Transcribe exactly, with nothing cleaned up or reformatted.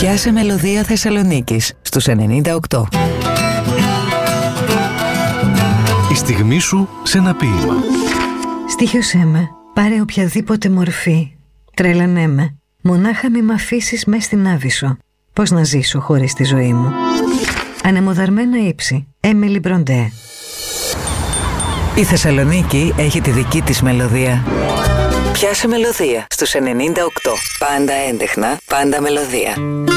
Πιάσε μελωδία Θεσσαλονίκης στους ενενήντα οκτώ. Η στιγμή σου σε ένα ποίημα. Στοίχιωσέ με, πάρε οποιαδήποτε μορφή. Τρέλανέ με, μονάχα μη μ' αφήσεις μες στην Άβυσσο. Πώς να ζήσω χωρίς τη ζωή μου. Ανεμοδαρμένα ύψη, Έμιλι Μπροντέ. Η Θεσσαλονίκη έχει τη δική της μελωδία. Πιάσε μελωδία στους ενενήντα οκτώ. Πάντα έντεχνα, πάντα μελωδία.